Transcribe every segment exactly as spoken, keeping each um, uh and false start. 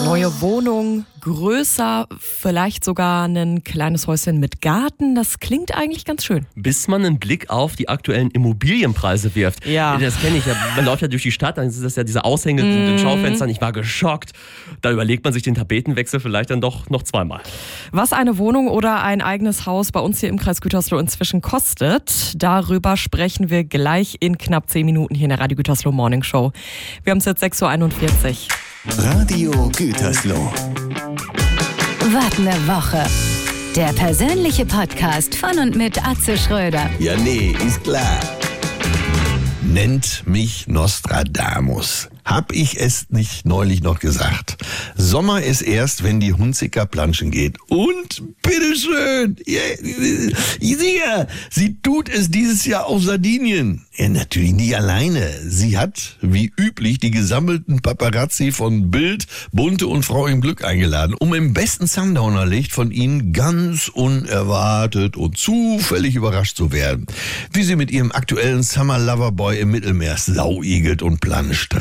Neue Wohnung, größer, vielleicht sogar ein kleines Häuschen mit Garten. Das klingt eigentlich ganz schön. Bis man einen Blick auf die aktuellen Immobilienpreise wirft. Ja. Das kenne ich ja. Man läuft ja durch die Stadt, dann ist das ja diese Aushänge in den Schaufenstern. Ich war geschockt. Da überlegt man sich den Tapetenwechsel vielleicht dann doch noch zweimal. Was eine Wohnung oder ein eigenes Haus bei uns hier im Kreis Gütersloh inzwischen kostet, darüber sprechen wir gleich in knapp zehn Minuten hier in der Radio Gütersloh Morning Show. Wir haben es jetzt sechs Uhr einundvierzig. Radio Gütersloh. Was ne Woche. Der persönliche Podcast von und mit Atze Schröder. Ja, nee, ist klar. Nennt mich Nostradamus. Hab ich es nicht neulich noch gesagt? Sommer ist erst, wenn die Hunziker planschen geht. Und bitteschön, ja, sie tut es dieses Jahr auf Sardinien. Ja, natürlich nicht alleine. Sie hat, wie üblich, die gesammelten Paparazzi von Bild, Bunte und Frau im Glück eingeladen, um im besten Sundowner-Licht von ihnen ganz unerwartet und zufällig überrascht zu werden. Wie sie mit ihrem aktuellen Summer Lover Boy im Mittelmeer sauigelt und planscht.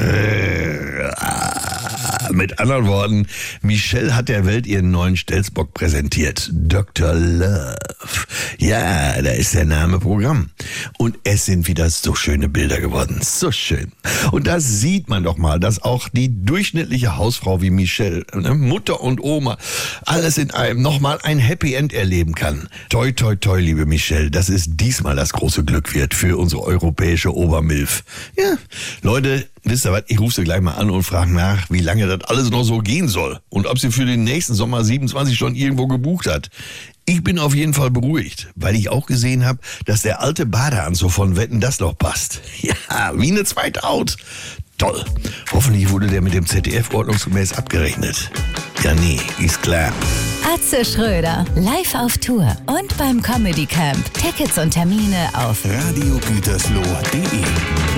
Mit anderen Worten, Michelle hat der Welt ihren neuen Stelzbock präsentiert. Doktor Love. Ja, da ist der Name Programm. Und es sind wieder so schöne Bilder geworden. So schön. Und da sieht man doch mal, dass auch die durchschnittliche Hausfrau wie Michelle, Mutter und Oma, alles in einem nochmal ein Happy End erleben kann. Toi, toi, toi, liebe Michelle, dass es diesmal das große Glück wird für unsere europäische Obermilf. Ja, Leute, wisst ihr was, ich rufe sie gleich mal an und frage nach, wie lange das alles noch so gehen soll und ob sie für den nächsten Sommer siebenundzwanzig schon irgendwo gebucht hat. Ich bin auf jeden Fall beruhigt, weil ich auch gesehen habe, dass der alte Badeanzug von Wetten, das noch passt. Ja, wie eine zweite Haut. Toll. Hoffentlich wurde der mit dem Z D F ordnungsgemäß abgerechnet. Ja, nee, ist klar. Atze Schröder, live auf Tour und beim Comedy Camp. Tickets und Termine auf radio gütersloh punkt de